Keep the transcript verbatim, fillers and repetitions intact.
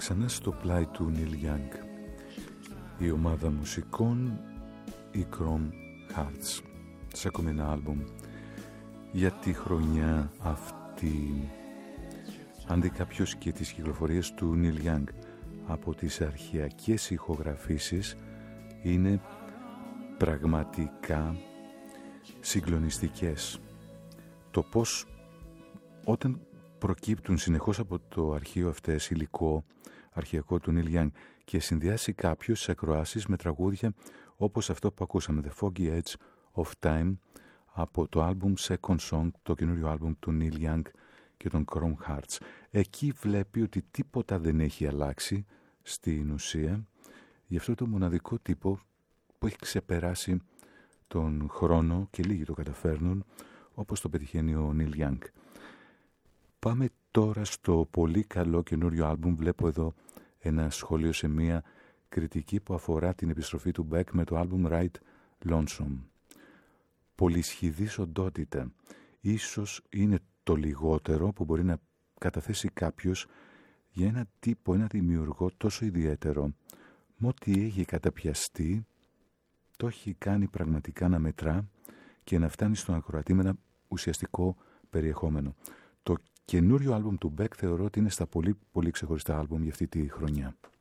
Ξανά στο πλάι του Neil Young, η ομάδα μουσικών, η Chrome Hearts, σε ακόμη ένα άλμπουμ για τη χρονιά αυτή. Αν δει κάποιος και τις κυκλοφορίες του Neil Young από τις αρχαιακές ηχογραφήσεις, είναι πραγματικά συγκλονιστικές. Το πως όταν προκύπτουν συνεχώς από το αρχείο αυτές υλικό αρχαιακό του Neil Young και συνδυάσει κάποιος τις ακροάσεις με τραγούδια όπως αυτό που ακούσαμε, The Foggy Edge of Time, από το άλμπουμ Second Song, το καινούριο άλμπουμ του Neil Young και των Chrome Hearts. Εκεί βλέπει ότι τίποτα δεν έχει αλλάξει στην ουσία για αυτό το μοναδικό τύπο που έχει ξεπεράσει τον χρόνο και λίγοι το καταφέρνουν όπως το πετυχαίνει ο Neil Young. Πάμε τώρα στο πολύ καλό καινούριο άλμπουμ. Βλέπω εδώ ένα σχόλιο σε μία κριτική που αφορά την επιστροφή του Beck με το άλμπουμ Right Lonesome. Πολυσχηδής οντότητα. Ίσως είναι το λιγότερο που μπορεί να καταθέσει κάποιος για ένα τύπο, ένα δημιουργό τόσο ιδιαίτερο. Με ό,τι έχει καταπιαστεί, το έχει κάνει πραγματικά να μετρά και να φτάνει στον ακροατή με ένα ουσιαστικό περιεχόμενο. Το καινούριο άλμπουμ του Beck θεωρώ ότι είναι στα πολύ πολύ ξεχωριστά άλμπουμ για αυτή τη χρονιά.